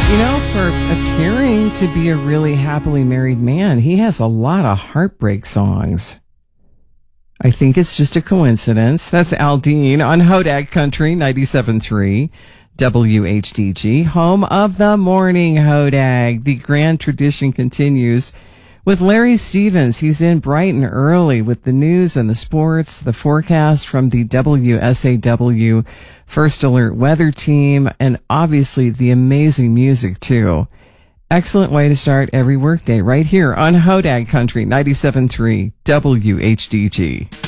For appearing to be a really happily married man, he has a lot of heartbreak songs. I think it's just a coincidence. That's Aldine on Hodag Country 97.3 WHDG, home of the morning Hodag. The grand tradition continues with Larry Stevens. He's in bright and early with the news and the sports, the forecast from the WSAW First Alert Weather Team, and obviously the amazing music too. Excellent way to start every workday right here on Hodag Country 97.3 WHDG.